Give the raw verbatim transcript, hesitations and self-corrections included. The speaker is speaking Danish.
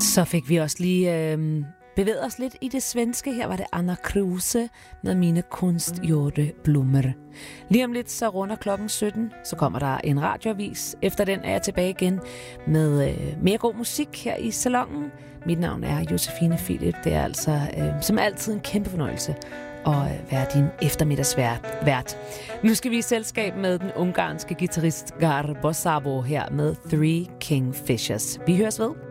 Så fik vi også lige øh, bevæget os lidt i det svenske. Her var det Anna Kruse med Mine kunstgjorte blommer. Lige om lidt så runder klokken sytten, så kommer der en radioavis. Efter den er jeg tilbage igen med øh, mere god musik her i salongen. Mit navn er Josefine Philip. Det er altså øh, som altid en kæmpe fornøjelse at være din eftermiddagsvært. Nu skal vi i selskab med den ungarske guitarist Gar Bossabo her med Three Kingfishers. Vi høres ved.